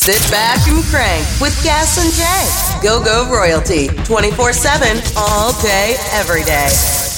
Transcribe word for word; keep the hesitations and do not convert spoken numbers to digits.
Sit back and crank with Gas and Jay. Go Go Royalty, twenty-four seven, all day, every day.